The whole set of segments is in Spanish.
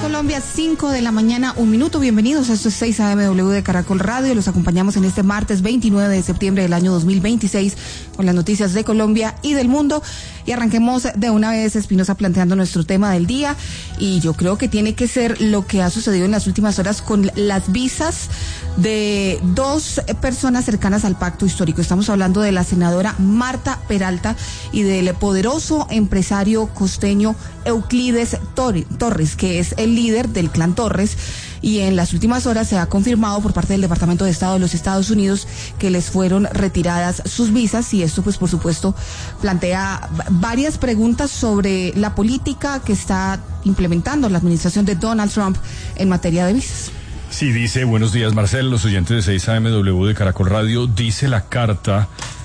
Colombia, 5 de la mañana, 1 minuto. Bienvenidos a estos 6 AMW de Caracol Radio. Los acompañamos en este martes 29 de septiembre del año 2026 con las noticias de Colombia y del mundo. Y arranquemos de una vez, Espinosa, planteando nuestro tema del día. Y yo creo que tiene que ser lo que ha sucedido en las últimas horas con las visas de dos personas cercanas al pacto histórico. Estamos hablando de la senadora Marta Peralta y del poderoso empresario costeño Euclides Torres, que es el líder del clan Torres. Y en las últimas horas se ha confirmado por parte del Departamento de Estado de los Estados Unidos que les fueron retiradas sus visas, y esto pues por supuesto plantea varias preguntas sobre la política que está implementando la administración de Donald Trump en materia de visas. Sí, dice, buenos días Marcelo, los oyentes de 6 AMW de Caracol Radio, dice la carta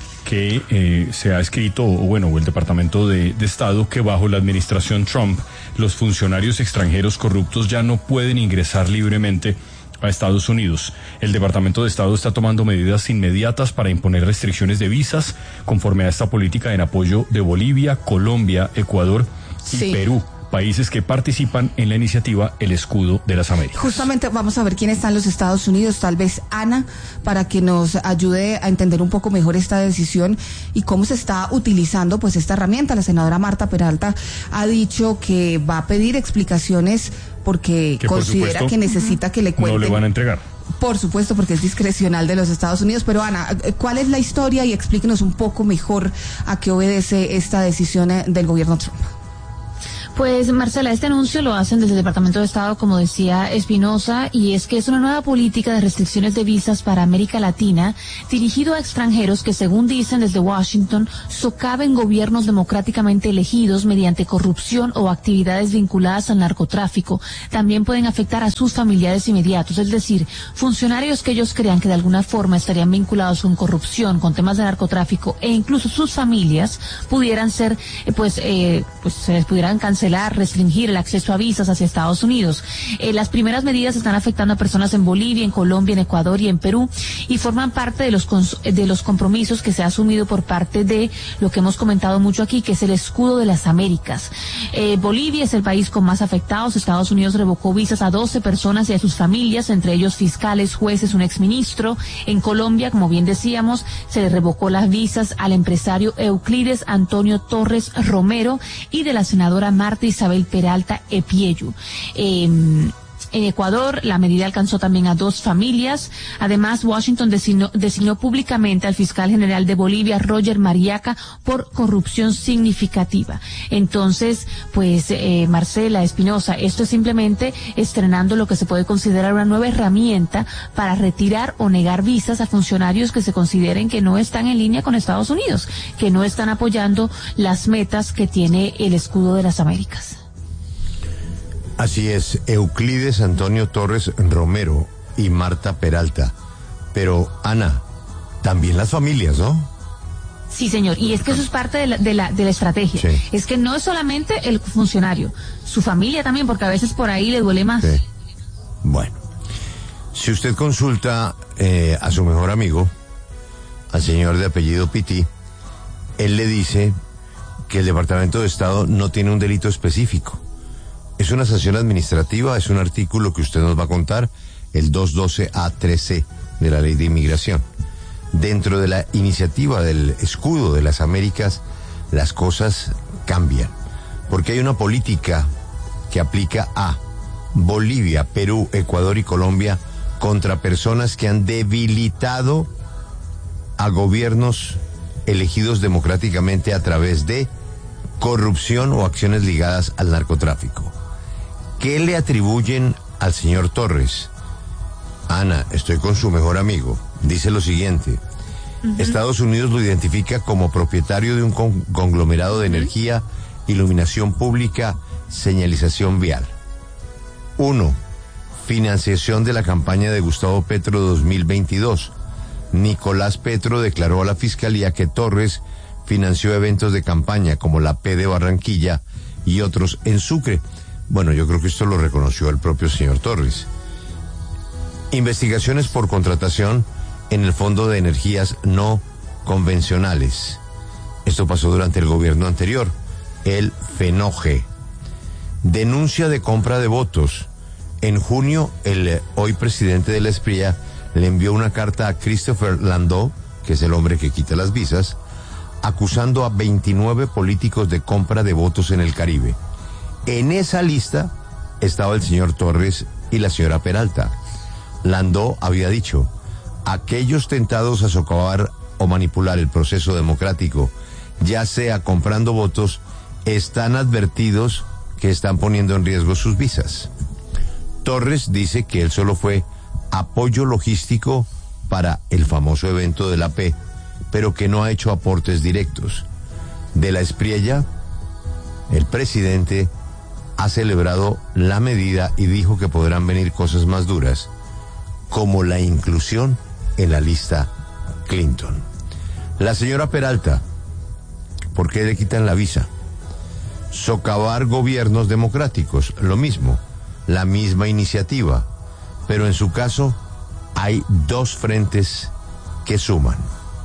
que se ha escrito, o el Departamento de Estado, que bajo la administración Trump los funcionarios extranjeros corruptos ya no pueden ingresar libremente a Estados Unidos. El Departamento de Estado está tomando medidas inmediatas para imponer restricciones de visas conforme a esta política en apoyo de Bolivia, Colombia, Ecuador y Perú, países que participan en la iniciativa El Escudo de las Américas. Justamente vamos a ver quién está en los Estados Unidos, tal vez Ana, para que nos ayude a entender un poco mejor esta decisión y cómo se está utilizando pues esta herramienta. La senadora Marta Peralta ha dicho que va a pedir explicaciones porque considera que necesita que le cuenten. No le van a entregar. Por supuesto, porque es discrecional de los Estados Unidos. Pero Ana, ¿cuál es la historia? Y explíquenos un poco mejor a qué obedece esta decisión del gobierno Trump. Pues Marcela, este anuncio lo hacen desde el Departamento de Estado, como decía Espinosa, y es que es una nueva política de restricciones de visas para América Latina dirigido a extranjeros que, según dicen desde Washington, socaven gobiernos democráticamente elegidos mediante corrupción o actividades vinculadas al narcotráfico. También pueden afectar a sus familiares inmediatos, es decir, funcionarios que ellos crean que de alguna forma estarían vinculados con corrupción, con temas de narcotráfico, e incluso sus familias pudieran ser, se les pudieran cancelar, restringir el acceso a visas hacia Estados Unidos. Las primeras medidas están afectando a personas en Bolivia, en Colombia, en Ecuador y en Perú, y forman parte de los compromisos que se ha asumido por parte de lo que hemos comentado mucho aquí, que es el Escudo de las Américas. Bolivia es el país con más afectados. Estados Unidos revocó visas a 12 personas y a sus familias, entre ellos fiscales, jueces, un exministro. En Colombia, como bien decíamos, se le revocó las visas al empresario Euclides Antonio Torres Romero y de la senadora Marta Isabel Peralta Epiello. En Ecuador, la medida alcanzó también a 2 familias. Además, Washington designó públicamente al fiscal general de Bolivia, Roger Mariaca, por corrupción significativa. Entonces, pues, Marcela, Espinosa, esto es simplemente estrenando lo que se puede considerar una nueva herramienta para retirar o negar visas a funcionarios que se consideren que no están en línea con Estados Unidos, que no están apoyando las metas que tiene el Escudo de las Américas. Así es, Euclides Antonio Torres Romero y Marta Peralta. Pero, Ana, también las familias, ¿no? Sí, señor, y es que eso es parte de la estrategia. Sí. Es que no es solamente el funcionario, su familia también, porque a veces por ahí le duele más. Sí. Bueno, si usted consulta a su mejor amigo, al señor de apellido Pitti, él le dice que el Departamento de Estado no tiene un delito específico. Es una sanción administrativa, es un artículo que usted nos va a contar, el 212A3C de la Ley de Inmigración. Dentro de la iniciativa del Escudo de las Américas, las cosas cambian, porque hay una política que aplica a Bolivia, Perú, Ecuador y Colombia contra personas que han debilitado a gobiernos elegidos democráticamente a través de corrupción o acciones ligadas al narcotráfico. ¿Qué le atribuyen al señor Torres? Ana, estoy con su mejor amigo. Dice lo siguiente. Estados Unidos lo identifica como propietario de un conglomerado de energía, iluminación pública, señalización vial. 1. Financiación de la campaña de Gustavo Petro 2022. Nicolás Petro declaró a la Fiscalía que Torres financió eventos de campaña como la P de Barranquilla y otros en Sucre. Bueno, yo creo que esto lo reconoció el propio señor Torres. Investigaciones por contratación en el Fondo de Energías No Convencionales. Esto pasó durante el gobierno anterior, el FENOGE. Denuncia de compra de votos En junio, el hoy presidente de la Espriella le envió una carta a Christopher Landau, que es el hombre que quita las visas, acusando a 29 políticos de compra de votos en el Caribe. En esa lista estaba el señor Torres y la señora Peralta. Landau había dicho: aquellos tentados a socavar o manipular el proceso democrático, ya sea comprando votos, están advertidos que están poniendo en riesgo sus visas. Torres dice que él solo fue apoyo logístico para el famoso evento de la AP, pero que no ha hecho aportes directos. De la Espriella, el presidente ha celebrado la medida y dijo que podrán venir cosas más duras, como la inclusión en la lista Clinton. La señora Peralta, ¿por qué le quitan la visa? Socavar gobiernos democráticos, lo mismo, la misma iniciativa, pero en su caso hay dos frentes que suman.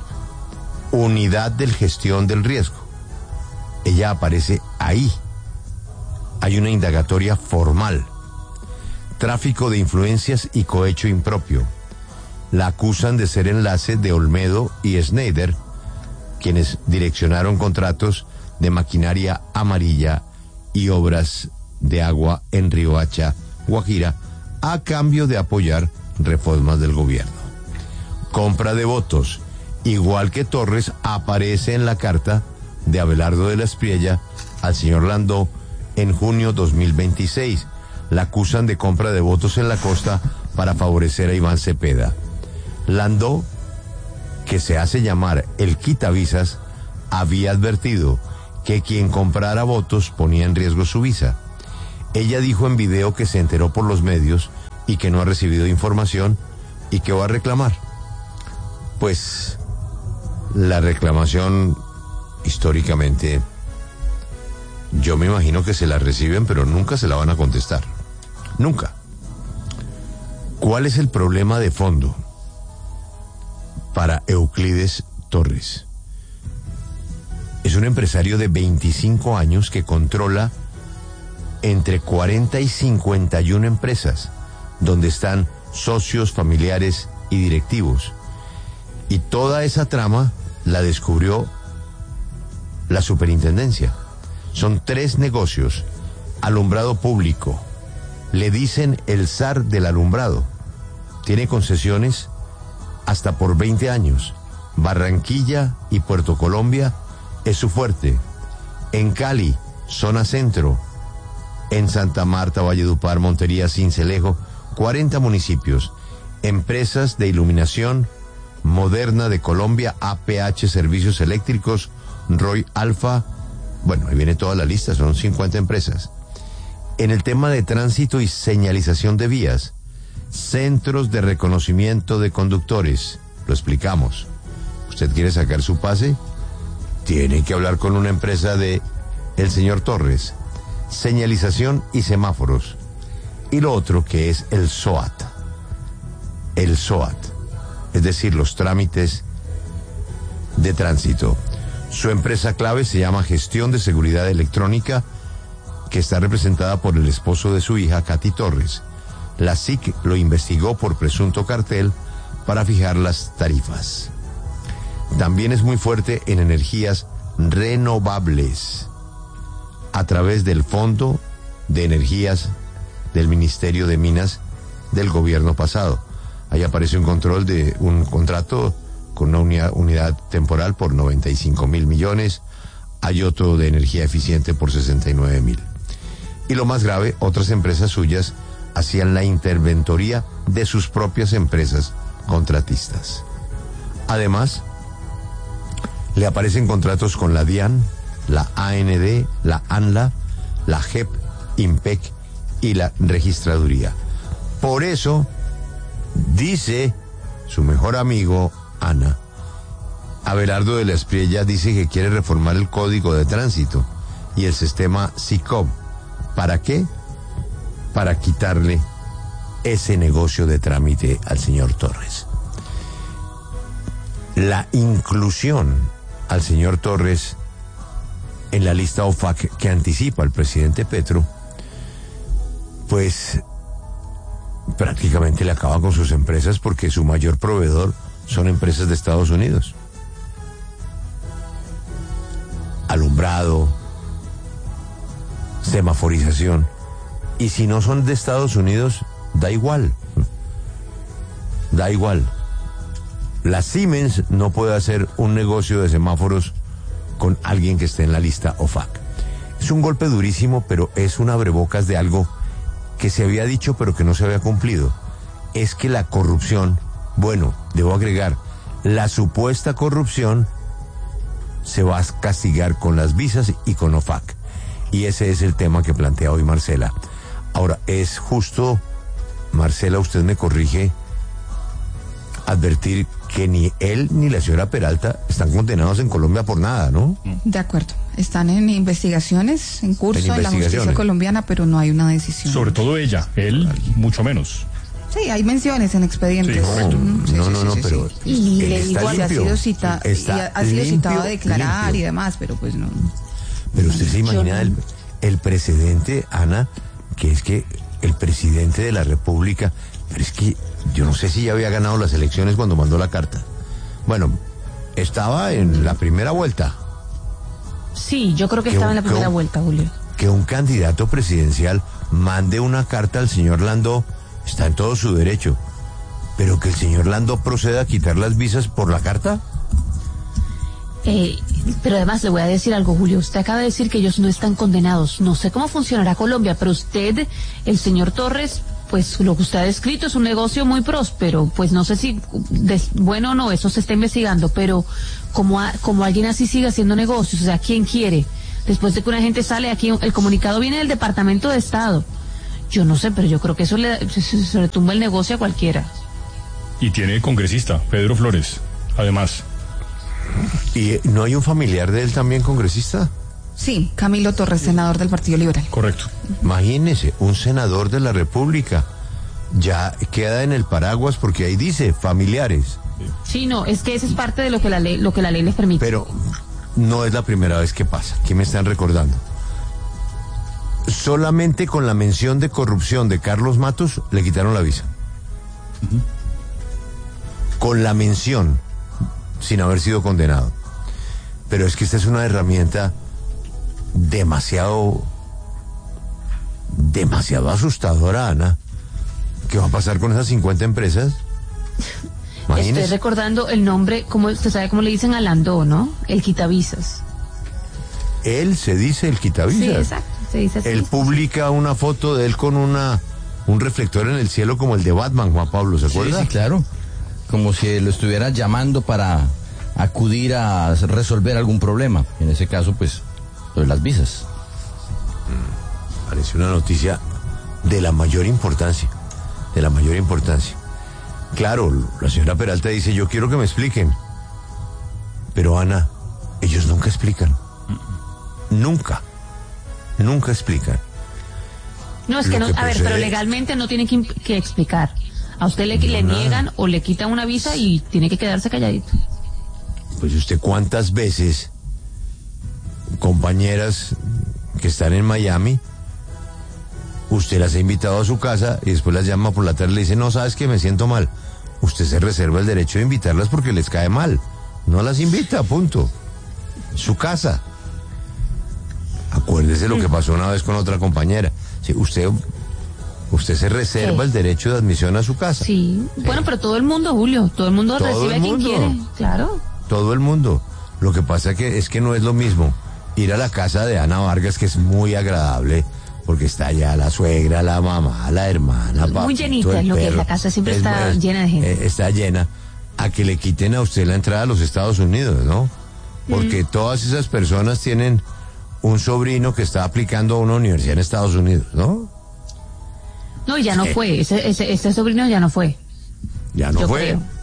Unidad de gestión del riesgo. Ella aparece ahí. Hay una indagatoria formal. Tráfico de influencias y cohecho impropio. La acusan de ser enlace de Olmedo y Schneider, quienes direccionaron contratos de maquinaria amarilla y obras de agua en Riohacha, Guajira, a cambio de apoyar reformas del gobierno. Compra de votos, igual que Torres, aparece en la carta de Abelardo de la Espriella al señor Landau en junio 2026. La acusan de compra de votos en la costa para favorecer a Iván Cepeda. Landau, que se hace llamar el quitavisas, había advertido que quien comprara votos ponía en riesgo su visa. Ella dijo en video que se enteró por los medios y que no ha recibido información y que va a reclamar. Pues la reclamación, históricamente, yo me imagino que se la reciben, pero nunca se la van a contestar. Nunca. ¿Cuál es el problema de fondo para Euclides Torres? Es un empresario de 25 años que controla entre 40 y 51 empresas, donde están socios, familiares y directivos. Y toda esa trama la descubrió la superintendencia. Son 3 negocios: alumbrado público, le dicen el zar del alumbrado, tiene concesiones hasta por 20 años, Barranquilla y Puerto Colombia es su fuerte, en Cali, zona centro, en Santa Marta, Valledupar, Montería, Sincelejo, 40 municipios, empresas de iluminación, Moderna de Colombia, APH Servicios Eléctricos, Roy Alfa, bueno, ahí viene toda la lista, son 50 empresas. En el tema de tránsito y señalización de vías, centros de reconocimiento de conductores, lo explicamos. ¿Usted quiere sacar su pase? Tiene que hablar con una empresa de el señor Torres. Señalización y semáforos. Y lo otro que es el SOAT. El SOAT, es decir, los trámites de tránsito. Su empresa clave se llama Gestión de Seguridad Electrónica, que está representada por el esposo de su hija, Katy Torres. La SIC lo investigó por presunto cartel para fijar las tarifas. También es muy fuerte en energías renovables a través del Fondo de Energías del Ministerio de Minas del gobierno pasado. Ahí aparece un control de un contrato con una unidad temporal por 95.000 millones. Hay otro de energía eficiente por 69.000. Y lo más grave, otras empresas suyas hacían la interventoría de sus propias empresas contratistas. Además, le aparecen contratos con la DIAN, la AND, la ANLA, la JEP, IMPEC y la Registraduría. Por eso, dice su mejor amigo, Ana, Abelardo de la Espriella dice que quiere reformar el Código de Tránsito y el sistema SICOP. ¿Para qué? Para quitarle ese negocio de trámite al señor Torres. La inclusión al señor Torres en la lista OFAC que anticipa el presidente Petro, pues prácticamente le acaba con sus empresas porque su mayor proveedor son empresas de Estados Unidos. Alumbrado, semaforización. Y si no son de Estados Unidos, da igual. Da igual. La Siemens no puede hacer un negocio de semáforos con alguien que esté en la lista OFAC. Es un golpe durísimo, pero es un abrebocas de algo que se había dicho pero que no se había cumplido. Es que la corrupción, bueno, debo agregar, la supuesta corrupción se va a castigar con las visas y con OFAC. Y ese es el tema que plantea hoy Marcela. Ahora, es justo, Marcela, usted me corrige, advertir que ni él ni la señora Peralta están condenados en Colombia por nada, ¿no? De acuerdo. Están en investigaciones en curso en la justicia colombiana, pero no hay una decisión. Sobre todo ella, él mucho menos. Sí, hay menciones en expedientes. Sí, no, pero y le digo, ha sido citado a declarar limpio. Y demás, pero pues no. Pero usted se imagina el precedente, Ana, que es que el presidente de la República, pero es que yo no sé si ya había ganado las elecciones cuando mandó la carta. Bueno, estaba en la primera vuelta. Sí, yo creo que estaba en la primera vuelta, Julio. Que un candidato presidencial mande una carta al señor Landó, está en todo su derecho. Pero que el señor Landó proceda a quitar las visas por la carta. Pero además le voy a decir algo, Julio. Usted acaba de decir que ellos no están condenados. No sé cómo funcionará Colombia, pero usted, el señor Torres, pues lo que usted ha descrito es un negocio muy próspero. Pues no sé si bueno o no, eso se está investigando, pero como alguien así sigue haciendo negocios, o sea, ¿quién quiere? Después de que una gente sale aquí, el comunicado viene del Departamento de Estado. Yo no sé, pero yo creo que eso se le tumba el negocio a cualquiera. Y tiene congresista, Pedro Flores, además. ¿Y no hay un familiar de él también congresista? Sí, Camilo Torres, senador del Partido Liberal. Correcto. Imagínese, un senador de la República ya queda en el paraguas porque ahí dice familiares. Sí, no, es que eso es parte de lo que la ley les permite. Pero no es la primera vez que pasa. Aquí me están recordando. Solamente con la mención de corrupción de Carlos Matos le quitaron la visa. Con la mención, sin haber sido condenado. Pero es que esta es una herramienta demasiado asustadora, Ana. ¿Qué va a pasar con esas 50 empresas? Estoy recordando el nombre, como usted sabe cómo le dicen a Landó, ¿no? El quitavisas. Él se dice el quitavisas. Sí, exacto, se dice así. Él publica una foto de él con un reflector en el cielo como el de Batman, Juan Pablo, ¿se acuerda? Sí, claro. Como si lo estuviera llamando para acudir a resolver algún problema. En ese caso, pues, lo de las visas. Parece una noticia de la mayor importancia. De la mayor importancia. Claro, la señora Peralta dice, yo quiero que me expliquen. Pero Ana, ellos nunca explican. Nunca explican. No, es que no, a ver, pero legalmente no tienen que explicar. A usted le niegan o le quitan una visa y tiene que quedarse calladito. Pues usted cuántas veces compañeras que están en Miami, usted las ha invitado a su casa y después las llama por la tarde y le dice, no, sabes que me siento mal. Usted se reserva el derecho de invitarlas porque les cae mal. No las invita, punto. Su casa. Acuérdese lo que pasó una vez con otra compañera. Sí, usted se reserva el derecho de admisión a su casa. Sí, bueno, pero todo el mundo, Julio, todo el mundo recibe a quien quiere, claro. Todo el mundo. Lo que pasa es que no es lo mismo ir a la casa de Ana Vargas, que es muy agradable, porque está allá la suegra, la mamá, la hermana, papito, muy llenita, es lo que es, la casa siempre está llena de gente. Está llena, a que le quiten a usted la entrada a los Estados Unidos, ¿no? Porque todas esas personas tienen un sobrino que está aplicando a una universidad en Estados Unidos, ¿no? No, ya no fue, ese sobrino ya no fue. Ya no fue. Creo.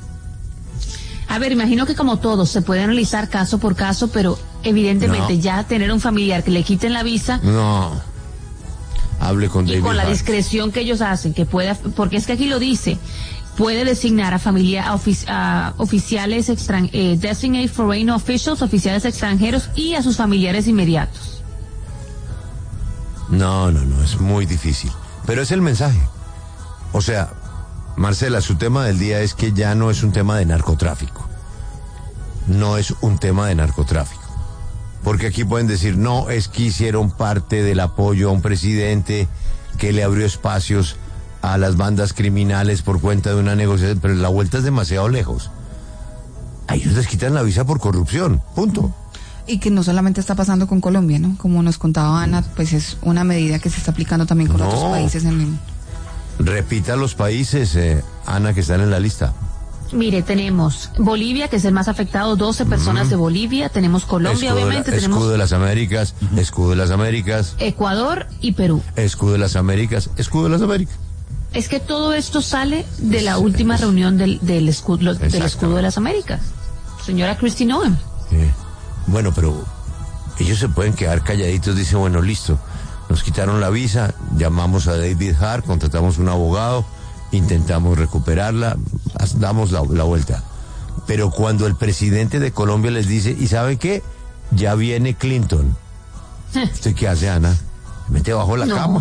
A ver, imagino que como todos se puede analizar caso por caso, pero evidentemente ya tener un familiar que le quiten la visa. No. Hable con David y con la Hart. Discreción que ellos hacen, que pueda, porque es que aquí lo dice, puede designar a oficiales designate foreign officials, oficiales extranjeros y a sus familiares inmediatos. No, es muy difícil. Pero es el mensaje. O sea, Marcela, su tema del día es que ya no es un tema de narcotráfico. No es un tema de narcotráfico. Porque aquí pueden decir, no, es que hicieron parte del apoyo a un presidente que le abrió espacios a las bandas criminales por cuenta de una negociación, pero la vuelta es demasiado lejos. A ellos les quitan la visa por corrupción, punto. Y que no solamente está pasando con Colombia, ¿no? Como nos contaba Ana, pues es una medida que se está aplicando también con otros países en el... Repita los países, Ana, que están en la lista. Mire, tenemos Bolivia, que es el más afectado, 12 personas de Bolivia. Tenemos Colombia, obviamente. Tenemos Escudo de las Américas, Escudo de las Américas. Ecuador y Perú. Escudo de las Américas, Escudo de las Américas. Es que todo esto sale de la última reunión del escudo de las Américas. Señora Christine Owen. Bueno, pero ellos se pueden quedar calladitos, dicen, bueno, listo, nos quitaron la visa, llamamos a David Hart, contratamos un abogado, intentamos recuperarla, damos la vuelta. Pero cuando el presidente de Colombia les dice, ¿y sabe qué? Ya viene Clinton. ¿Usted qué hace, Ana? Se mete bajo la cama.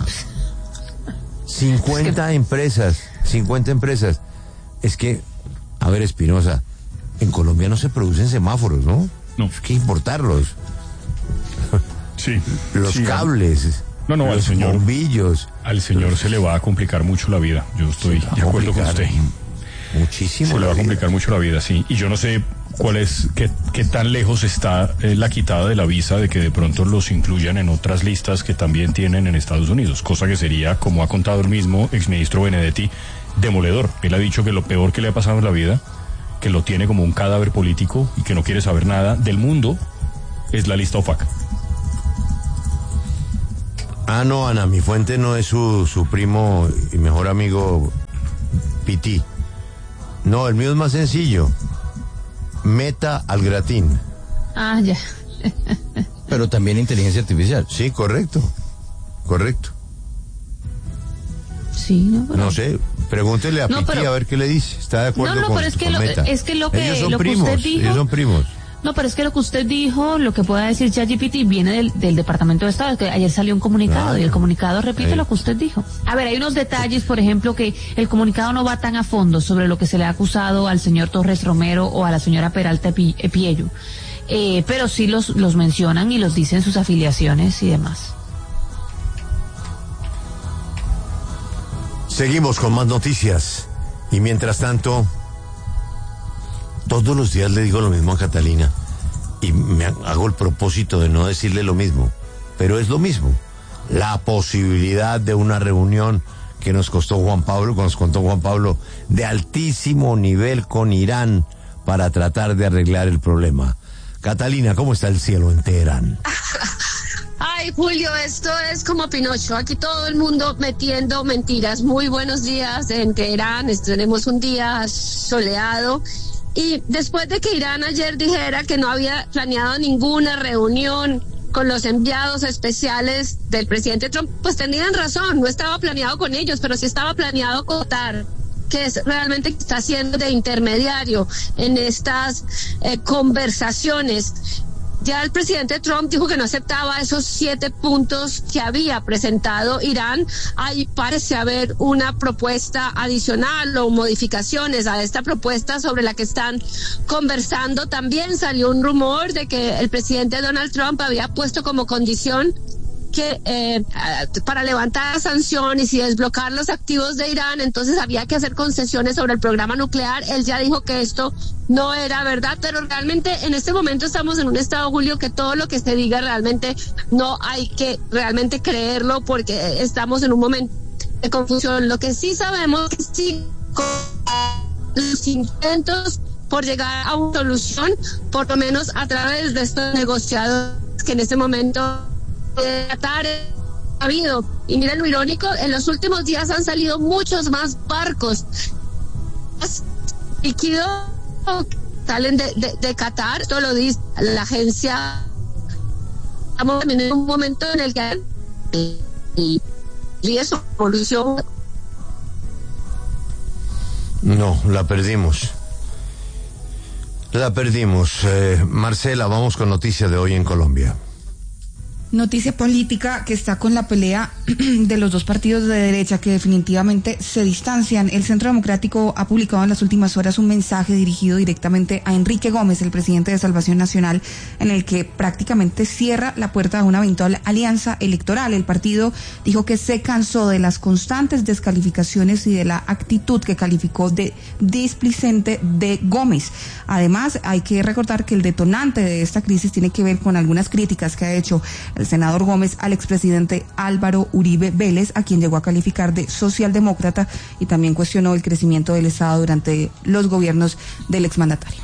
50 empresas. Es que, a ver, Espinosa, en Colombia no se producen semáforos, ¿no? No. Hay que importarlos. Sí. Los cables. No, los bombillos. Al señor se le va a complicar mucho la vida. Yo estoy de acuerdo con usted. Muchísimo. Se le va a complicar mucho la vida, sí. Y yo no sé qué tan lejos está la quitada de la visa de que de pronto los incluyan en otras listas que también tienen en Estados Unidos. Cosa que sería, como ha contado el mismo exministro Benedetti, demoledor. Él ha dicho que lo peor que le ha pasado en la vida, que lo tiene como un cadáver político y que no quiere saber nada del mundo, es la lista OFAC. Ah, no, Ana, mi fuente no es su primo y mejor amigo Piti. No, el mío es más sencillo. Meta al gratín. Ah, ya. Pero también inteligencia artificial. Sí, correcto. Sí, no, pero... No sé, pregúntele a Piti a ver qué le dice. ¿Está de acuerdo con pero es que Meta? ellos son primos. No, pero es que lo que usted dijo, lo que pueda decir ChatGPT viene del Departamento de Estado, que ayer salió un comunicado y el comunicado repite lo que used dijo. A ver, hay unos detalles, por ejemplo, que el comunicado no va tan a fondo sobre lo que se le ha acusado al señor Torres Romero o a la señora Peralta Piello, pero sí los mencionan y los dicen sus afiliaciones y demás. Seguimos con más noticias y mientras tanto, todos los días le digo lo mismo a Catalina y me hago el propósito de no decirle lo mismo, pero es lo mismo. La posibilidad de una reunión que nos contó Juan Pablo, de altísimo nivel con Irán para tratar de arreglar el problema. Catalina, ¿cómo está el cielo en Teherán? Ay, Julio, esto es como Pinocho, aquí todo el mundo metiendo mentiras. Muy buenos días en Teherán, tenemos un día soleado. Y después de que Irán ayer dijera que no había planeado ninguna reunión con los enviados especiales del presidente Trump, pues tenían razón, no estaba planeado con ellos, pero sí estaba planeado con Qatar, que es realmente que está haciendo de intermediario en estas conversaciones. Ya el presidente Trump dijo que no aceptaba esos 7 puntos que había presentado Irán. Ahí parece haber una propuesta adicional o modificaciones a esta propuesta sobre la que están conversando. También salió un rumor de que el presidente Donald Trump había puesto como condición que para levantar sanciones y desbloquear los activos de Irán, entonces había que hacer concesiones sobre el programa nuclear. Él ya dijo que esto no era verdad, pero realmente en este momento estamos en un estado, Julio, que todo lo que se diga realmente no hay que realmente creerlo, porque estamos en un momento de confusión. Lo que sí sabemos es que sí, con los intentos por llegar a una solución, por lo menos a través de estos negociadores que en este momento Qatar ha habido. Y miren lo irónico, en los últimos días han salido muchos más barcos líquidos salen de Qatar. Esto lo dice la agencia. Estamos también en un momento en el que y eso evolución. No, la perdimos. Marcela, vamos con noticias de hoy en Colombia. Noticia política que está con la pelea de los dos partidos de derecha que definitivamente se distancian. El Centro Democrático ha publicado en las últimas horas un mensaje dirigido directamente a Enrique Gómez, el presidente de Salvación Nacional, en el que prácticamente cierra la puerta a una eventual alianza electoral. El partido dijo que se cansó de las constantes descalificaciones y de la actitud que calificó de displicente de Gómez. Además, hay que recordar que el detonante de esta crisis tiene que ver con algunas críticas que ha hecho el senador Gómez al expresidente Álvaro Uribe Vélez, a quien llegó a calificar de socialdemócrata, y también cuestionó el crecimiento del Estado durante los gobiernos del exmandatario.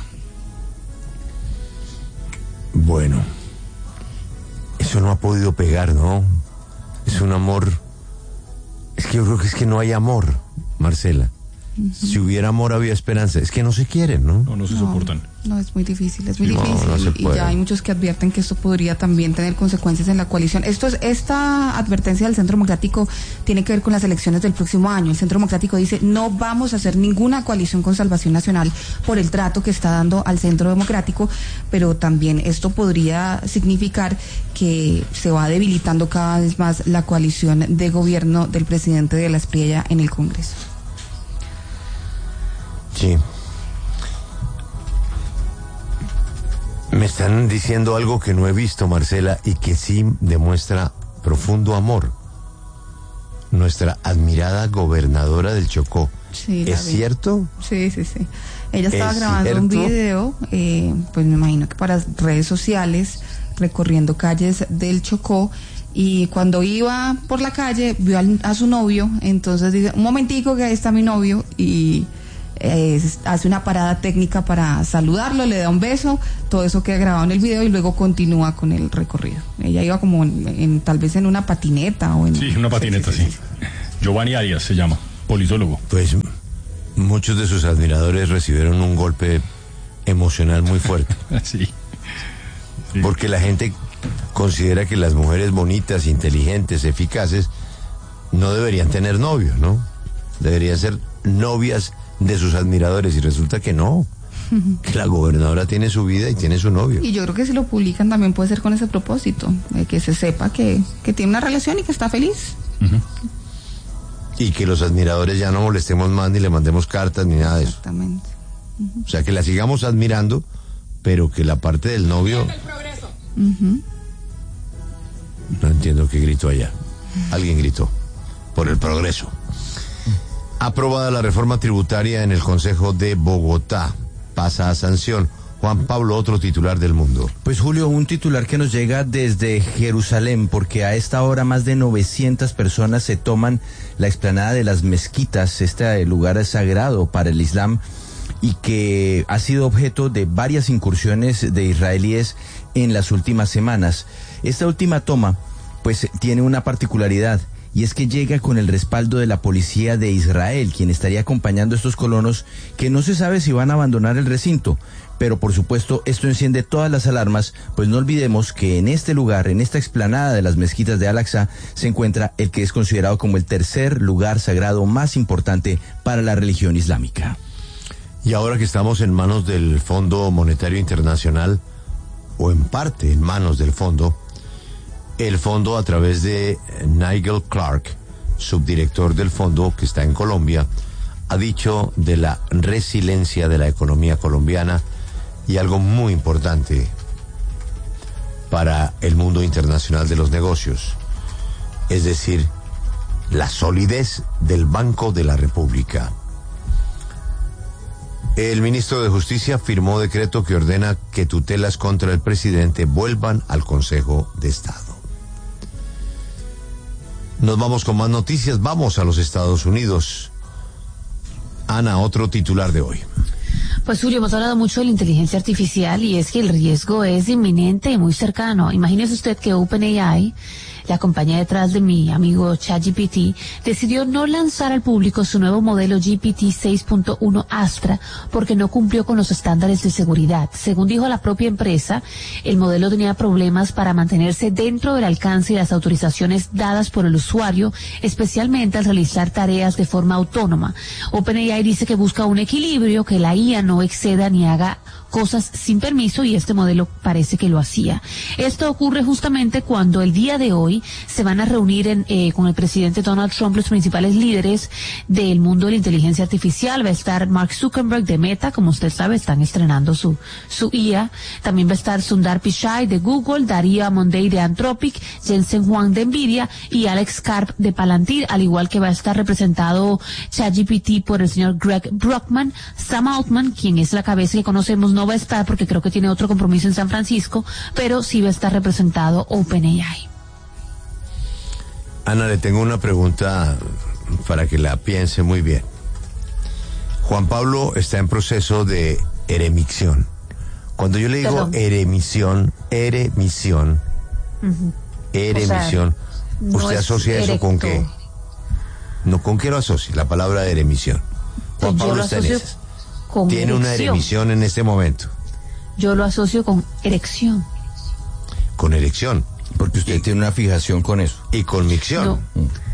Bueno, eso no ha podido pegar, ¿no? Es un amor. Es que yo creo que es que no hay amor, Marcela. Si hubiera amor había esperanza. Es que no se quieren, ¿no? No se soportan. No, es muy difícil, difícil. No se y puede. ya hay muchos que advierten que esto podría también tener consecuencias en la coalición. Esta advertencia del Centro Democrático tiene que ver con las elecciones del próximo año. El Centro Democrático dice: no vamos a hacer ninguna coalición con Salvación Nacional por el trato que está dando al Centro Democrático, pero también esto podría significar que se va debilitando cada vez más la coalición de gobierno del presidente de la Espriella en el Congreso. Sí. Me están diciendo algo que no he visto, Marcela, y que sí demuestra profundo amor. Nuestra admirada gobernadora del Chocó. Sí, ¿Es cierto? Sí. Ella estaba grabando cierto? un video, pues me imagino que para redes sociales, recorriendo calles del Chocó, y cuando iba por la calle vio a su novio, entonces dice: un momentico, que ahí está mi novio, y hace una parada técnica para saludarlo, le da un beso, todo eso queda grabado en el video y luego continúa con el recorrido. Ella iba como tal vez en una patineta o en... Sí, una patineta, sí. Giovanni Arias se llama, politólogo. Pues muchos de sus admiradores recibieron un golpe emocional muy fuerte. Sí. Porque la gente considera que las mujeres bonitas, inteligentes, eficaces no deberían tener novios, ¿no? Deberían ser novias de sus admiradores, y resulta que no, que la gobernadora tiene su vida y tiene su novio. Y yo creo que si lo publican también puede ser con ese propósito, de que se sepa que tiene una relación y que está feliz. Uh-huh. Y que los admiradores ya no molestemos más, ni le mandemos cartas, ni nada de eso. Exactamente. O sea, que la sigamos admirando, pero que la parte del novio... Uh-huh. No entiendo qué gritó allá. Alguien gritó por el progreso. Aprobada la reforma tributaria en el Consejo de Bogotá. Pasa a sanción. Juan Pablo, otro titular del mundo. Pues Julio, un titular que nos llega desde Jerusalén, porque a esta hora más de 900 personas se toman la explanada de las mezquitas, este lugar sagrado para el Islam, y que ha sido objeto de varias incursiones de israelíes en las últimas semanas. Esta última toma, pues, tiene una particularidad, y es que llega con el respaldo de la policía de Israel, quien estaría acompañando a estos colonos que no se sabe si van a abandonar el recinto. Pero por supuesto esto enciende todas las alarmas, pues no olvidemos que en este lugar, en esta explanada de las mezquitas de Al-Aqsa, se encuentra el que es considerado como el tercer lugar sagrado más importante para la religión islámica. Y ahora que estamos en manos del Fondo Monetario Internacional, o en parte en manos del fondo, el fondo, a través de Nigel Clark, subdirector del fondo que está en Colombia, ha dicho de la resiliencia de la economía colombiana y algo muy importante para el mundo internacional de los negocios, es decir, la solidez del Banco de la República. El ministro de Justicia firmó decreto que ordena que tutelas contra el presidente vuelvan al Consejo de Estado. Nos vamos con más noticias, vamos a los Estados Unidos. Ana, otro titular de hoy. Pues Julio, hemos hablado mucho de la inteligencia artificial y es que el riesgo es inminente y muy cercano. Imagínese usted que OpenAI, la compañía detrás de mi amigo ChatGPT, decidió no lanzar al público su nuevo modelo GPT 6.1 Astra porque no cumplió con los estándares de seguridad. Según dijo la propia empresa, el modelo tenía problemas para mantenerse dentro del alcance y las autorizaciones dadas por el usuario, especialmente al realizar tareas de forma autónoma. OpenAI dice que busca un equilibrio, que la IA no exceda ni haga cosas sin permiso y este modelo parece que lo hacía. Esto ocurre justamente cuando el día de hoy se van a reunir con el presidente Donald Trump los principales líderes del mundo de la inteligencia artificial. Va a estar Mark Zuckerberg de Meta, como usted sabe, están estrenando su IA. También va a estar Sundar Pichai de Google, Darío Amodei de Anthropic, Jensen Huang de Nvidia y Alex Karp de Palantir, al igual que va a estar representado ChatGPT por el señor Greg Brockman. Sam Altman, quien es la cabeza que conocemos, no va a estar porque creo que tiene otro compromiso en San Francisco, pero sí va a estar representado OpenAI. Ana, le tengo una pregunta para que la piense muy bien. Juan Pablo está en proceso de eremicción. Cuando yo le digo eremisión, eremisión, no ¿usted es asocia eso con qué? No, ¿con qué lo asocia? La palabra eremisión. Juan Yo Pablo lo está en asocio esa. con Tiene una erección. eremisión en este momento. Yo lo asocio con erección. Con erección. Porque usted tiene una fijación con eso. Y con micción. No.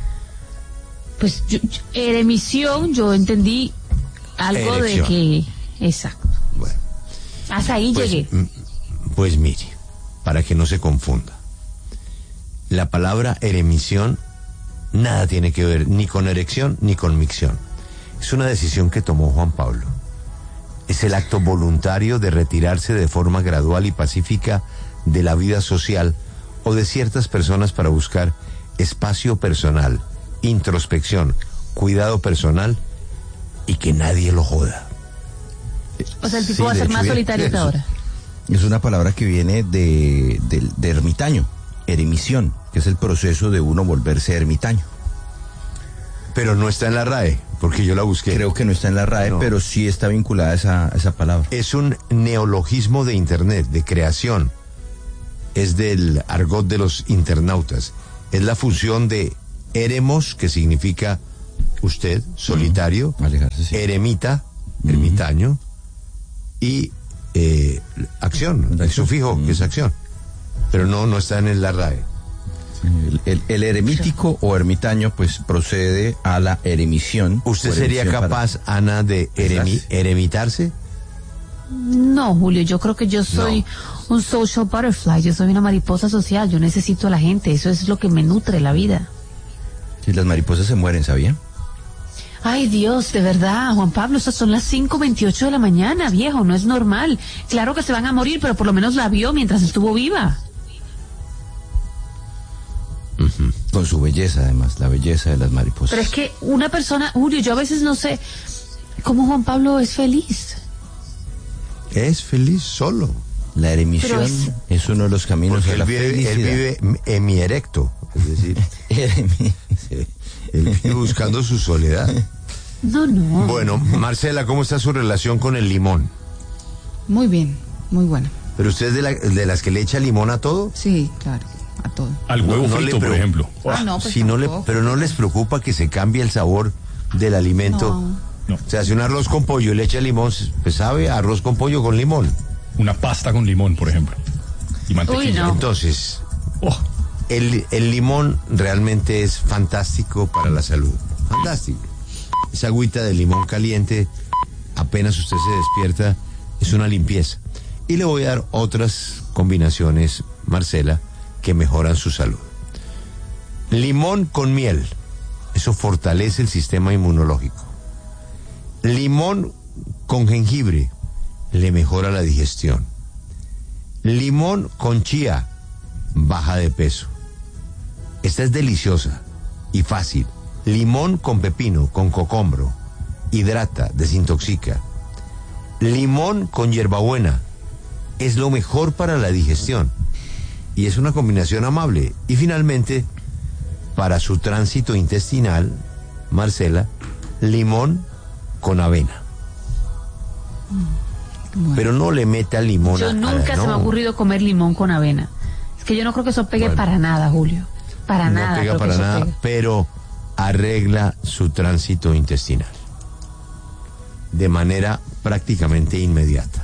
Pues eremisión, yo entendí algo Erección. de que... Exacto. Bueno. Hasta ahí Pues, llegué. pues mire, para que no se confunda, la palabra eremisión nada tiene que ver ni con erección ni con micción. Es una decisión que tomó Juan Pablo. Es el acto voluntario de retirarse de forma gradual y pacífica de la vida social o de ciertas personas para buscar espacio personal, introspección, cuidado personal y que nadie lo joda. O sea, el tipo Sí, va a de ser hecho, más bien, solitario que eso. ahora. Es una palabra que viene de ermitaño, eremisión, que es el proceso de uno volverse ermitaño. Pero no está en la RAE, porque yo la busqué. Creo que no está en la RAE, No. pero sí está vinculada a esa palabra. Es un neologismo de Internet, de creación. Es del argot de los internautas. Es la fusión de eremos, que significa usted, solitario, Alejarse, sí. eremita, ermitaño, y acción, el sufijo, que es acción. Pero no está en la RAE. El eremítico o ermitaño, pues procede a la eremisión. ¿Usted o sería eremisión capaz, Ana, de eremitarse? No, Julio, yo creo que yo soy un social butterfly, yo soy una mariposa social, yo necesito a la gente, eso es lo que me nutre la vida. Si las mariposas se mueren, ¿sabía? Ay, Dios, de verdad, Juan Pablo, esas son las 5:28 de la mañana, viejo, no es normal. Claro que se van a morir, pero por lo menos la vio mientras estuvo viva. Con su belleza, además, la belleza de las mariposas. Pero es que una persona, Julio, yo a veces no sé cómo Juan Pablo es feliz. Es feliz solo. La eremisión Pero es uno de los caminos Porque a la felicidad. él vive hemierecto, es decir, él vive buscando su soledad. No. Bueno, Marcela, ¿cómo está su relación con el limón? Muy bien, muy buena. ¿Pero usted es de las que le echa limón a todo? Sí, claro, a todo. Al huevo No le frito, por preo- ejemplo. No, pues Si no tampoco. pero no les preocupa que se cambie el sabor del alimento. No. No. Se hace un arroz con pollo y le echa limón, pues sabe a arroz con pollo con limón. Una pasta con limón, por ejemplo. Y mantequilla. Uy, no. Entonces, Oh, el limón realmente es fantástico para la salud. Fantástico. Esa agüita de limón caliente, apenas usted se despierta, es una limpieza. Y le voy a dar otras combinaciones, Marcela, que mejoran su salud. Limón con miel. Eso fortalece el sistema inmunológico. Limón con jengibre. Le mejora la digestión. Limón con chía. Baja de peso. Esta es deliciosa y fácil. Limón con pepino, con cocombro. Hidrata, desintoxica. Limón con hierbabuena. Es lo mejor para la digestión. Y es una combinación amable. Y finalmente, para su tránsito intestinal, Marcela, limón con avena. Bueno. Pero no le meta limón Yo nunca se me ha ocurrido comer limón con avena. Es que yo no creo que eso pegue Bueno. para nada, Julio. Para No nada. pega creo que para eso nada, pega. pero arregla su tránsito intestinal de manera prácticamente inmediata.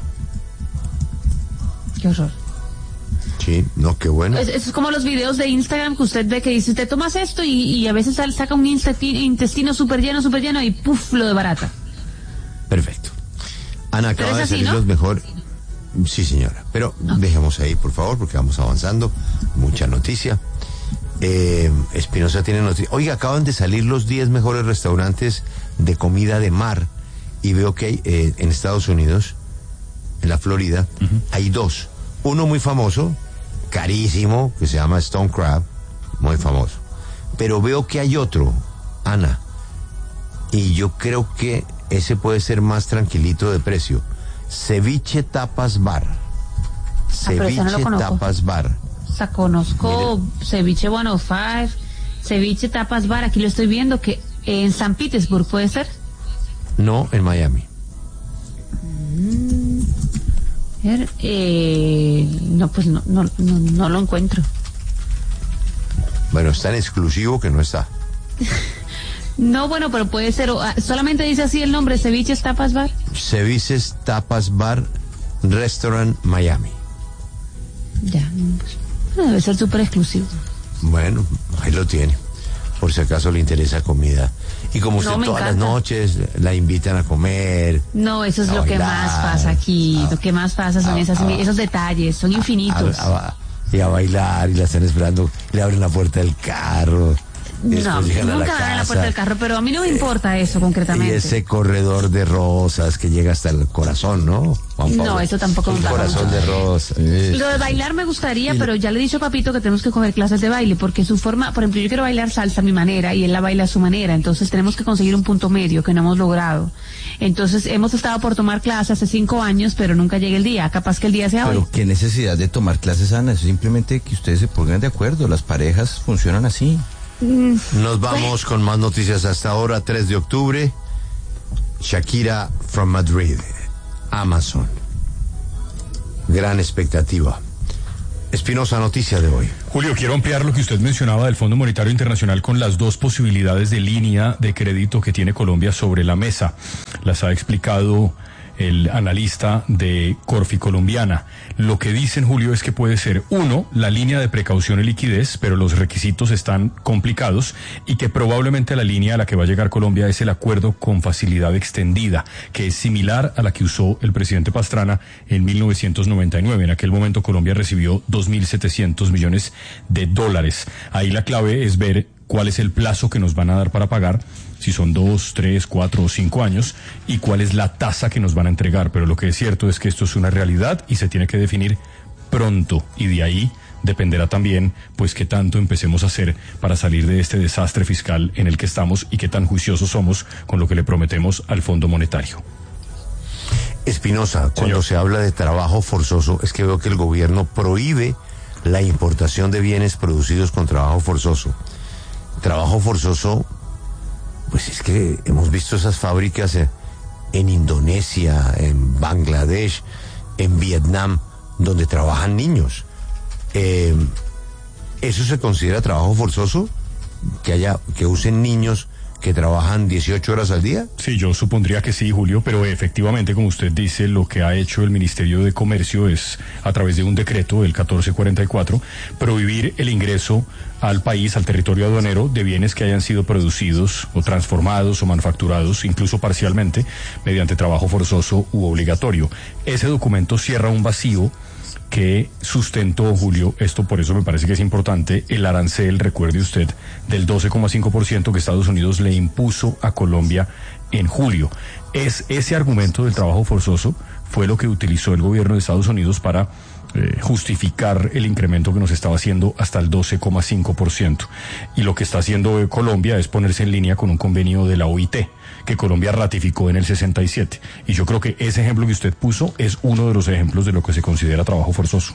Qué horror. Sí, no, qué bueno. Es como los videos de Instagram que usted ve que dice, te tomas esto y a veces saca un intestino súper lleno y ¡puf! Lo de barata. Perfecto. Ana, Pero acaba es de así, salir ¿no? los mejores. Sí, señora. Pero dejemos ahí, por favor, porque vamos avanzando. Mucha noticia. Espinosa tiene noticia. Oiga, acaban de salir los 10 mejores restaurantes de comida de mar. Y veo que hay en Estados Unidos, en la Florida, hay 2. Uno muy famoso, carísimo, que se llama Stone Crab, muy famoso. Pero veo que hay otro, Ana, y yo creo que ese puede ser más tranquilito de precio. Ceviche Tapas Bar. Ceviche no Tapas Bar. O sea, conozco Ceviche 105, Ceviche Tapas Bar, aquí lo estoy viendo, que en San Petersburg, ¿puede ser? No, en Miami. No, pues no lo encuentro. Bueno, es tan exclusivo que no está. No, bueno, pero puede ser, solamente dice así el nombre, Ceviches Tapas Bar. Ceviches Tapas Bar Restaurant Miami. Ya, pues, debe ser súper exclusivo. Bueno, ahí lo tiene. Por si acaso le interesa comida. Y como usted todas las noches la invitan a comer. No, eso es lo que más pasa aquí. Lo que más pasa son esos detalles, son infinitos. Y a bailar, y la están esperando, le abren la puerta del carro. No, nunca abren la puerta del carro, pero a mí no me importa eso concretamente. Y ese corredor de rosas que llega hasta el corazón, ¿no, Juan Pablo? No, eso tampoco me gusta. Corazón de rosas. Lo de bailar me gustaría, pero ya le he dicho a Papito que tenemos que coger clases de baile, porque su forma, por ejemplo, yo quiero bailar salsa a mi manera y él la baila a su manera, entonces tenemos que conseguir un punto medio que no hemos logrado. Entonces hemos estado por tomar clases hace 5 años, pero nunca llega el día, capaz que el día sea hoy. Pero qué necesidad de tomar clases, Ana, es simplemente que ustedes se pongan de acuerdo, las parejas funcionan así. Nos vamos con más noticias hasta ahora, 3 de octubre. Shakira from Madrid, Amazon. Gran expectativa. Espinosa, noticia de hoy. Julio, quiero ampliar lo que usted mencionaba del Fondo Monetario Internacional con las 2 posibilidades de línea de crédito que tiene Colombia sobre la mesa. Las ha explicado el analista de Corfi Colombiana. Lo que dicen, Julio, es que puede ser, 1, la línea de precaución y liquidez, pero los requisitos están complicados, y que probablemente la línea a la que va a llegar Colombia es el acuerdo con facilidad extendida, que es similar a la que usó el presidente Pastrana en 1999. En aquel momento Colombia recibió $2.700 millones. Ahí la clave es ver cuál es el plazo que nos van a dar para pagar, si son 2, 3, 4 o 5 años, y cuál es la tasa que nos van a entregar. Pero lo que es cierto es que esto es una realidad y se tiene que definir pronto, y de ahí dependerá también pues qué tanto empecemos a hacer para salir de este desastre fiscal en el que estamos y qué tan juiciosos somos con lo que le prometemos al Fondo Monetario. Espinosa, cuando se habla de trabajo forzoso, es que veo que el gobierno prohíbe la importación de bienes producidos con trabajo forzoso. Trabajo forzoso, pues es que hemos visto esas fábricas en Indonesia, en Bangladesh, en Vietnam, donde trabajan niños. ¿Eso se considera trabajo forzoso? Que usen niños que trabajan 18 horas al día? Sí, yo supondría que sí, Julio, pero efectivamente, como usted dice, lo que ha hecho el Ministerio de Comercio es, a través de un decreto, el 1444, prohibir el ingreso al país, al territorio aduanero, de bienes que hayan sido producidos o transformados o manufacturados, incluso parcialmente, mediante trabajo forzoso u obligatorio. Ese documento cierra un vacío que sustentó, Julio, esto por eso me parece que es importante, el arancel, recuerde usted, del 12,5% que Estados Unidos le impuso a Colombia en julio. Ese argumento del trabajo forzoso fue lo que utilizó el gobierno de Estados Unidos para justificar el incremento que nos estaba haciendo hasta el 12,5%. Y lo que está haciendo Colombia es ponerse en línea con un convenio de la OIT, que Colombia ratificó en el 67. Y yo creo que ese ejemplo que usted puso es uno de los ejemplos de lo que se considera trabajo forzoso.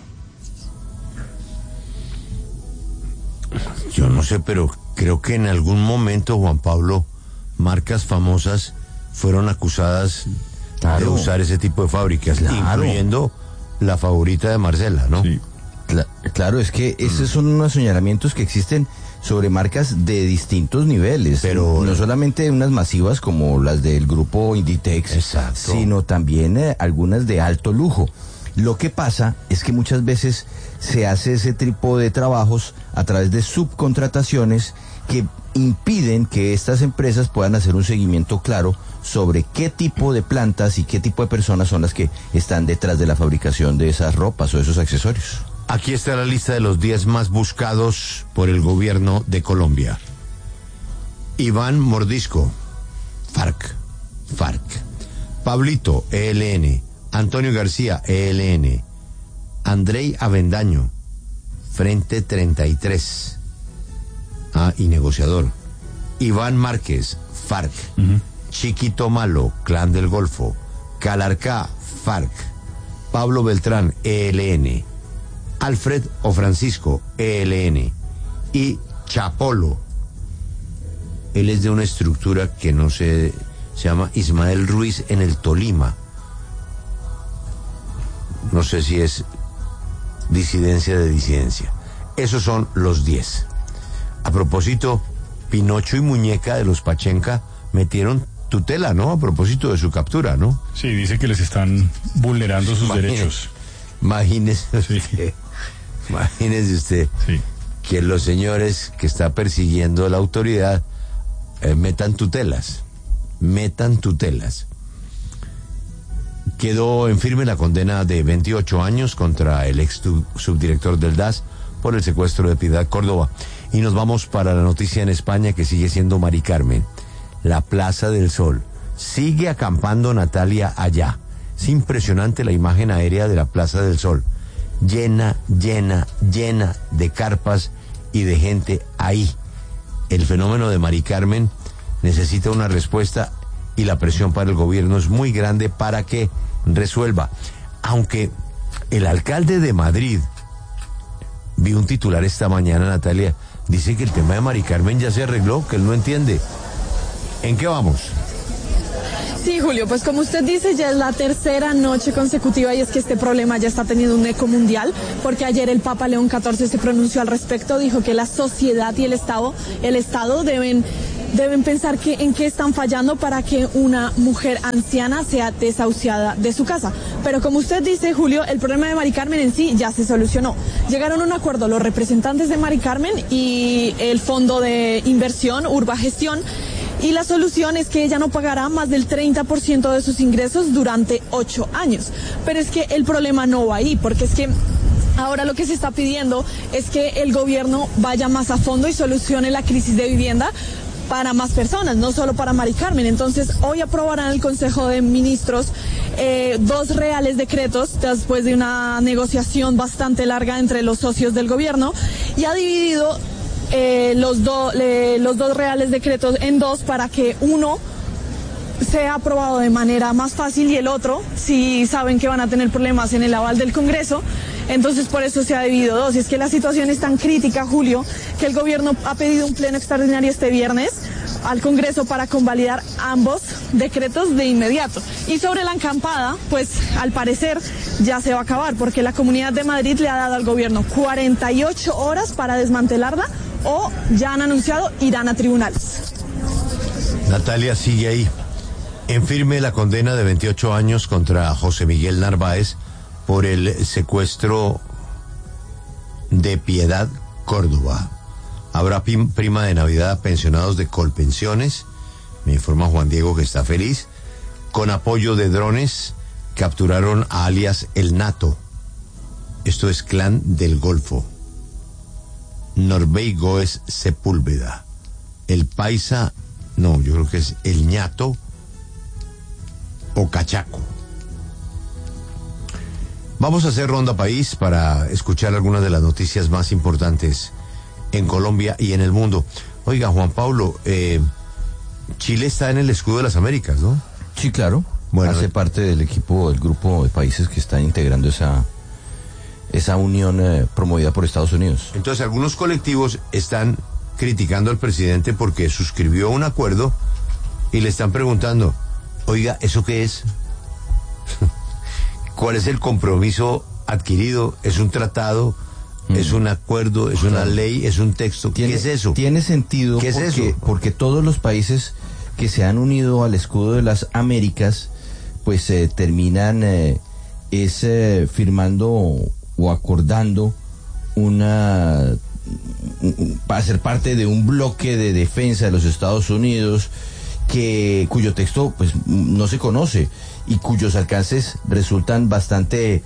Yo no sé, pero creo que en algún momento, Juan Pablo, marcas famosas fueron acusadas de usar ese tipo de fábricas, incluyendo la favorita de Marcela, ¿no? Sí. Claro, es que esos son unos señalamientos que existen sobre marcas de distintos niveles, pero no solamente unas masivas como las del grupo Inditex, exacto, sino también algunas de alto lujo. Lo que pasa es que muchas veces se hace ese tipo de trabajos a través de subcontrataciones que impiden que estas empresas puedan hacer un seguimiento claro sobre qué tipo de plantas y qué tipo de personas son las que están detrás de la fabricación de esas ropas o esos accesorios. Aquí está la lista de los 10 más buscados por el gobierno de Colombia. Iván Mordisco, FARC. Pablito, ELN. Antonio García, ELN. Andrei Avendaño, Frente 33. Y negociador. Iván Márquez, FARC. Chiquito Malo, Clan del Golfo. Calarcá, FARC. Pablo Beltrán, ELN. Alfred o Francisco, ELN. Y Chapolo. Él es de una estructura que no sé, se llama Ismael Ruiz en el Tolima. No sé si es disidencia de disidencia. Esos son los 10. A propósito, Pinocho y Muñeca de los Pachenca metieron tutela, ¿no? A propósito de su captura, ¿no? Sí, dice que les están vulnerando sus derechos. Imagínese usted, sí, que los señores que está persiguiendo la autoridad metan tutelas. Quedó en firme la condena de 28 años contra el ex subdirector del DAS por el secuestro de Piedad Córdoba. Y nos vamos para la noticia en España, que sigue siendo Mari Carmen. La Plaza del Sol. Sigue acampando Natalia allá. Es impresionante la imagen aérea de la Plaza del Sol. Llena de carpas y de gente ahí. El fenómeno de Mari Carmen necesita una respuesta y la presión para el gobierno es muy grande para que resuelva. Aunque el alcalde de Madrid, vi un titular esta mañana, Natalia, dice que el tema de Mari Carmen ya se arregló, que él no entiende. ¿En qué vamos? Sí, Julio, pues como usted dice, ya es la tercera noche consecutiva y es que este problema ya está teniendo un eco mundial, porque ayer el Papa León XIV se pronunció al respecto, dijo que la sociedad y el Estado deben pensar en qué están fallando para que una mujer anciana sea desahuciada de su casa. Pero como usted dice, Julio, el problema de Mari Carmen en sí ya se solucionó. Llegaron a un acuerdo los representantes de Mari Carmen y el Fondo de Inversión Urbagestión, y la solución es que ella no pagará más del 30% de sus ingresos durante 8 años. Pero es que el problema no va ahí, porque es que ahora lo que se está pidiendo es que el gobierno vaya más a fondo y solucione la crisis de vivienda para más personas, no solo para Mari Carmen. Entonces, hoy aprobarán el Consejo de Ministros 2 reales decretos después de una negociación bastante larga entre los socios del gobierno, y ha dividido los dos reales decretos en 2 para que uno sea aprobado de manera más fácil y el otro, si saben que van a tener problemas en el aval del Congreso, entonces por eso se ha dividido 2. Y es que la situación es tan crítica, Julio, que el gobierno ha pedido un pleno extraordinario este viernes al Congreso para convalidar ambos decretos de inmediato. Y sobre la acampada, pues al parecer ya se va a acabar, porque la Comunidad de Madrid le ha dado al gobierno 48 horas para desmantelarla, o ya han anunciado irán a tribunales. Natalia sigue ahí. En firme la condena de 28 años contra José Miguel Narváez por el secuestro de Piedad Córdoba. Habrá prima de Navidad a pensionados de Colpensiones. Me informa Juan Diego que está feliz. Con apoyo de drones capturaron a alias El Nato. Esto es Clan del Golfo. Norbey Goes Sepúlveda. El Paisa, no, yo creo que es El Ñato o Cachaco. Vamos a hacer ronda país para escuchar algunas de las noticias más importantes en Colombia y en el mundo. Oiga, Juan Pablo, Chile está en el escudo de las Américas, ¿no? Sí, claro. Bueno, hace parte del grupo de países que están integrando esa unión promovida por Estados Unidos. Entonces, algunos colectivos están criticando al presidente porque suscribió un acuerdo y le están preguntando, oiga, ¿eso qué es? ¿Cuál es el compromiso adquirido? ¿Es un tratado? ¿Es un acuerdo? ¿Es una ley? ¿Es un texto? ¿Qué es eso? Tiene sentido. ¿Qué es eso? Porque todos los países que se han unido al escudo de las Américas, pues terminan firmando o acordando una para ser parte de un bloque de defensa de los Estados Unidos cuyo texto pues no se conoce y cuyos alcances resultan bastante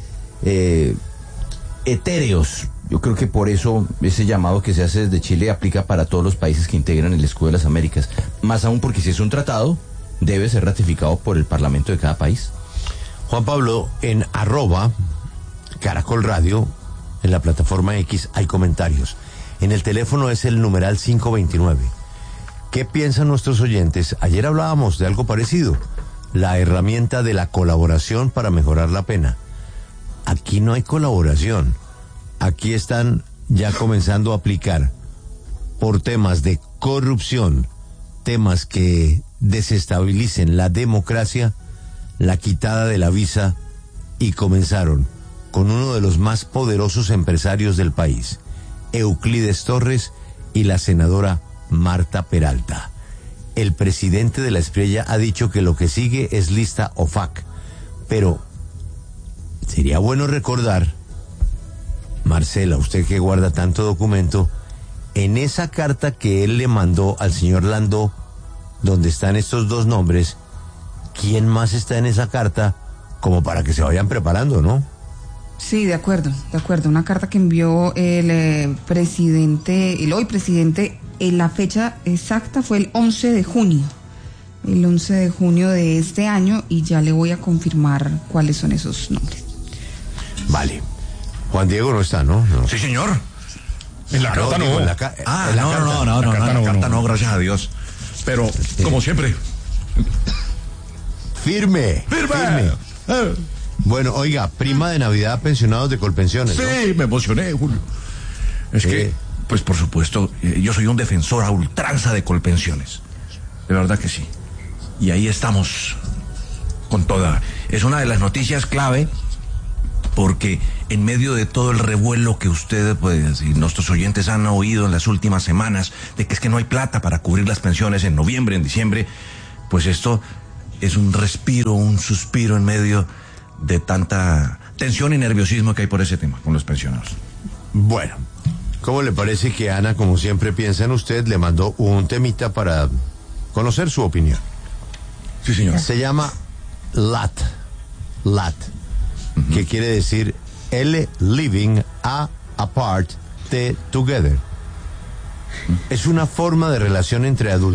etéreos. Yo creo que por eso ese llamado que se hace desde Chile aplica para todos los países que integran el Escudo de las Américas. Más aún porque si es un tratado, debe ser ratificado por el Parlamento de cada país. Juan Pablo, en @Caracol Radio, en la plataforma X, hay comentarios. En el teléfono es el numeral 529. ¿Qué piensan nuestros oyentes? Ayer hablábamos de algo parecido, la herramienta de la colaboración para mejorar la pena. Aquí no hay colaboración. Aquí están ya comenzando a aplicar por temas de corrupción, temas que desestabilicen la democracia, la quitada de la visa, y comenzaron con uno de los más poderosos empresarios del país, Euclides Torres, y la senadora Marta Peralta. El presidente de la Espriella ha dicho que lo que sigue es lista OFAC, pero sería bueno recordar, Marcela, usted que guarda tanto documento, en esa carta que él le mandó al señor Landó, donde están estos dos nombres, ¿quién más está en esa carta? Como para que se vayan preparando, ¿no? Sí, de acuerdo. Una carta que envió el hoy presidente, la fecha exacta fue el 11 de junio. El 11 de junio de este año, y ya le voy a confirmar cuáles son esos nombres. Vale. Juan Diego no está, ¿no? Sí, señor. En la carta no. La carta no, gracias a Dios. Pero, como siempre. Firme. Bueno, oiga, prima de Navidad, pensionados de Colpensiones, ¿no? Sí, me emocioné, Julio. Es que, pues por supuesto, yo soy un defensor a ultranza de Colpensiones. De verdad que sí. Y ahí estamos con toda. Es una de las noticias clave, porque en medio de todo el revuelo que ustedes, pues, y nuestros oyentes han oído en las últimas semanas, de que es que no hay plata para cubrir las pensiones en noviembre, en diciembre, pues esto es un respiro, un suspiro en medio de tanta tensión y nerviosismo que hay por ese tema con los pensionados. Bueno, ¿cómo le parece que Ana, como siempre piensa en usted, le mandó un temita para conocer su opinión? Sí, señor. Se llama LAT, que quiere decir L living a apart, T together. Es una forma de relación entre adultos